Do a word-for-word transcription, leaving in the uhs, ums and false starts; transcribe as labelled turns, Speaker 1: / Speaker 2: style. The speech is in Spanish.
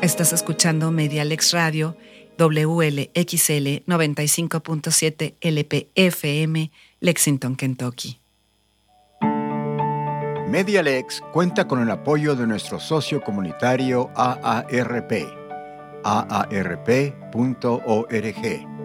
Speaker 1: Estás escuchando Medialex Radio, W L X L noventa y cinco punto siete L P F M, Lexington, Kentucky.
Speaker 2: Medialex cuenta con el apoyo de nuestro socio comunitario A A R P, A A R P punto org.